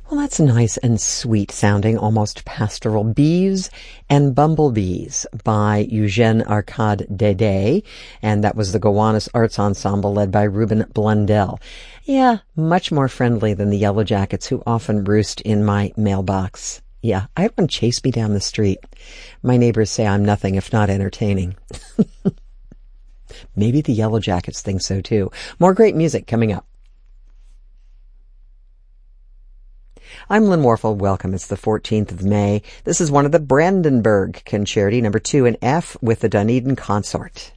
Well, that's nice and sweet sounding, almost pastoral. Bees and Bumblebees by Eugène Arcade Dédé, and that was the Gowanus Arts Ensemble led by Ruben Blundell. Yeah, much more friendly than the Yellow Jackets who often roost in my mailbox. Yeah, I have one chase me down the street. My neighbors say I'm nothing if not entertaining. Maybe the Yellow Jackets think so too. More great music coming up. I'm Lynn Warfel. Welcome. It's the 14th of May. This is one of the Brandenburg Concerti, number 2 in F with the Dunedin Consort.